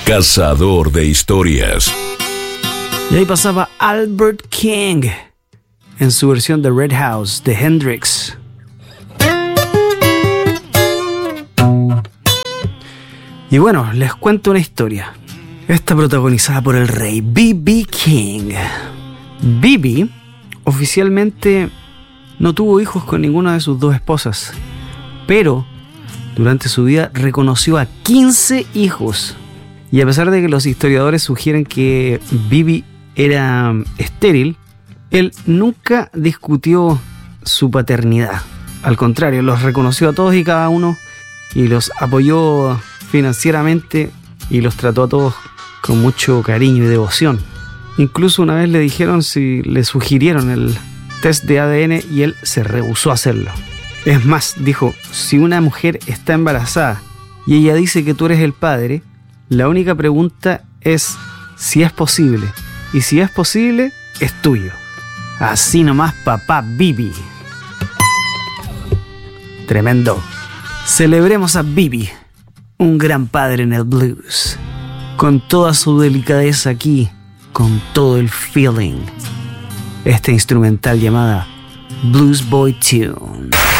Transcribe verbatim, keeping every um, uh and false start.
Cazador de historias. Y ahí pasaba Albert King en su versión de Red House de Hendrix. Y bueno, les cuento una historia. Esta protagonizada por el rey B B King. B B oficialmente no tuvo hijos con ninguna de sus dos esposas, pero durante su vida reconoció a quince hijos. Y a pesar de que los historiadores sugieren que B B era estéril, él nunca discutió su paternidad. Al contrario, los reconoció a todos y cada uno y los apoyó financieramente y los trató a todos con mucho cariño y devoción. Incluso una vez le dijeron si le sugirieron el test de A D N y él se rehusó a hacerlo. Es más, dijo, si una mujer está embarazada y ella dice que tú eres el padre, la única pregunta es si es posible. Y si es posible, es tuyo. Así nomás, papá Bibi. Tremendo. Celebremos a Bibi, un gran padre en el blues, con toda su delicadeza aquí, con todo el feeling. Esta instrumental llamada Blues Boy Tune.